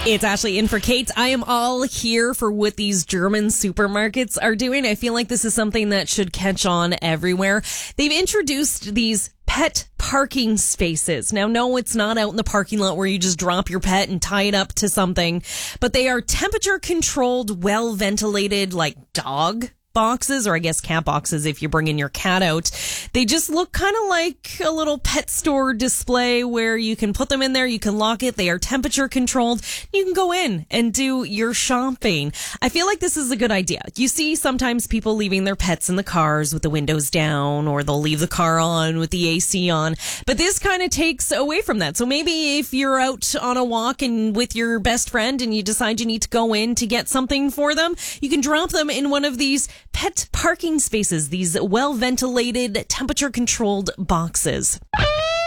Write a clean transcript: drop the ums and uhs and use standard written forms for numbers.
It's Ashley in for Kate. I am all here for what these German supermarkets are doing. I feel like this is something that should catch on everywhere. They've introduced these pet parking spaces. Now, no, it's not out in the parking lot where you just drop your pet and tie it up to something, but they are temperature controlled, well ventilated, like dog boxes, or I guess cat boxes if you're bringing your cat out. They just look kind of like a little pet store display where you can put them in there, you can lock it, they are temperature controlled, you can go in and do your shopping. I feel like this is a good idea. You see sometimes people leaving their pets in the cars with the windows down, or they'll leave the car on with the AC on, but this kind of takes away from that. So maybe if you're out on a walk and with your best friend and you decide you need to go in to get something for them, you can drop them in one of these pet parking spaces, these well-ventilated, temperature-controlled boxes.